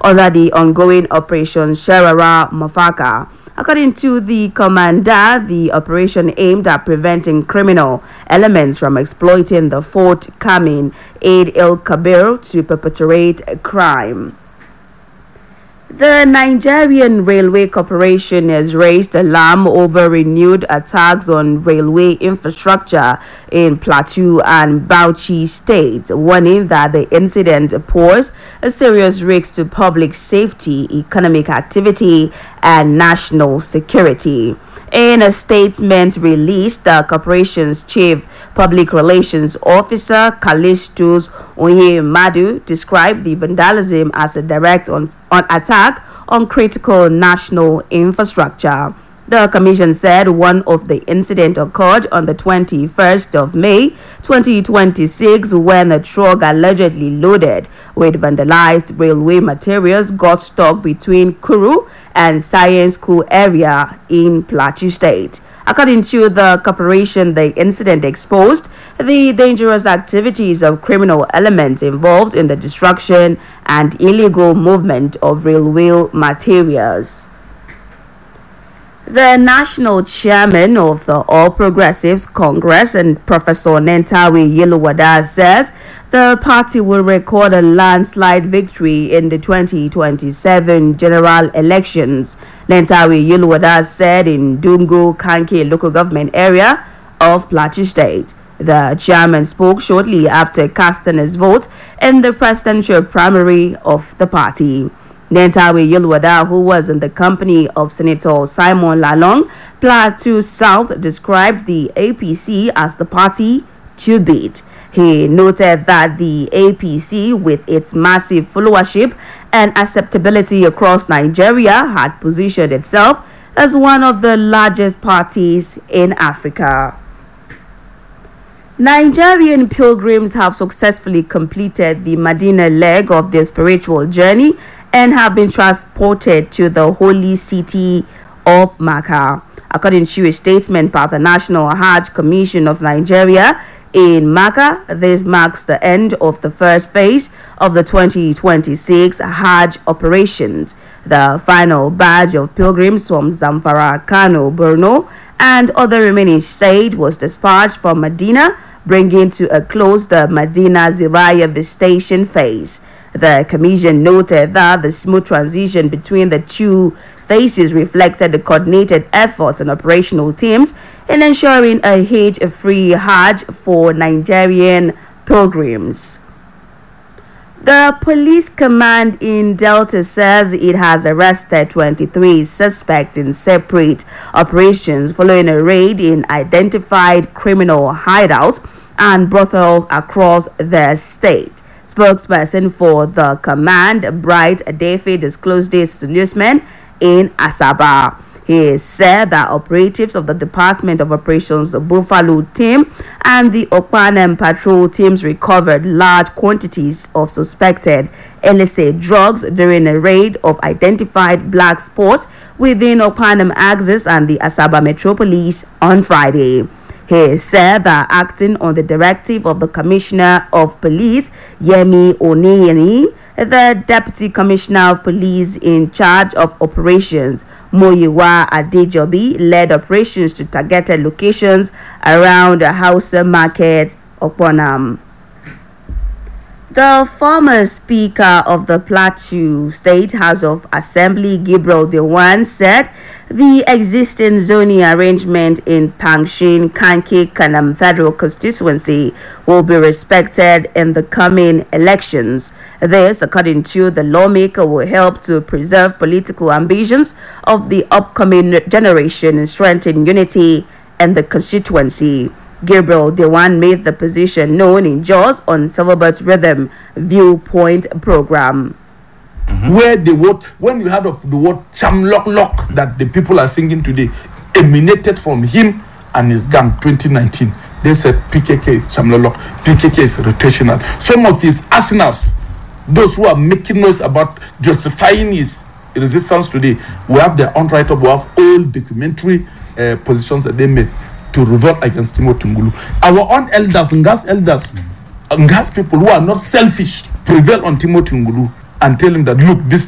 under the ongoing Operation Sharara Mafaka. According to the commander, the operation aimed at preventing criminal elements from exploiting the Fort Camin Eid el-Kabir to perpetrate crime. The Nigerian Railway Corporation has raised alarm over renewed attacks on railway infrastructure in Plateau and Bauchi states, warning that the incident poses a serious risk to public safety, economic activity, and national security. In a statement released, the corporation's chief public relations officer, Callistus Onyemadu, described the vandalism as a direct attack on critical national infrastructure. The commission said one of the incidents occurred on the 21st of May 2026 when a truck allegedly loaded with vandalized railway materials got stuck between Kuru and Science School area in Plateau State. According to the corporation, the incident exposed the dangerous activities of criminal elements involved in the destruction and illegal movement of railway materials. The national chairman of the All Progressives Congress and Professor Nentawe Yilwada says the party will record a landslide victory in the 2027 general elections. Nentawe Yilwada said in Dungu Kanke local government area of Plateau State. The chairman spoke shortly after casting his vote in the presidential primary of the party. Nentawe Yilwada, who was in the company of Senator Simon Lalong, Plateau South, described the APC as the party to beat. He noted that the APC, with its massive followership and acceptability across Nigeria, had positioned itself as one of the largest parties in Africa. Nigerian pilgrims have successfully completed the Medina leg of their spiritual journey and have been transported to the holy city of Mecca. According to a statement by the National Hajj Commission of Nigeria in Mecca, this marks the end of the first phase of the 2026 Hajj operations. The final batch of pilgrims from Zamfara, Kano, Borno, and other remaining states was dispatched from Medina, bringing to a close the Medina Ziraya visitation phase. The commission noted that the smooth transition between the two phases reflected the coordinated efforts and operational teams in ensuring a Hajj-free Hajj for Nigerian pilgrims. The police command in Delta says it has arrested 23 suspects in separate operations following a raid in identified criminal hideouts and brothels across the state. Spokesperson for the command, Bright Adefe, disclosed this to newsmen in Asaba. He said that operatives of the Department of Operations Buffalo team and the Okpanem patrol teams recovered large quantities of suspected illicit drugs during a raid of identified black spots within Okpanem Axis and the Asaba Metropolis on Friday. He said that acting on the directive of the Commissioner of Police, Yemi Oniyeni, the Deputy Commissioner of Police in charge of operations, Moyiwa Adejobi, led operations to targeted locations around the Hausa Market, Okpanam. The former Speaker of the Plateau State House of Assembly, Gabriel Dewan, said the existing zoning arrangement in Pangshin, Kanke, Kanam Federal Constituency will be respected in the coming elections. This, according to the lawmaker, will help to preserve political ambitions of the upcoming generation and strengthen unity in the constituency. Gabriel Dewan made the position known in Jos on Silverbert's Rhythm Viewpoint program. Where the word, when you heard of the word Chamlock that the people are singing today, emanated from him and his gang 2019. They said PKK is Chamlock, PKK is rotational. Some of his arsenals, those who are making noise about justifying his resistance today, we have their own write-up, we have all documentary positions that they made to revolt against Timothy Ngulu. Our own elders, Ngas people who are not selfish, prevail on Timothy Ngulu and tell him that, look, this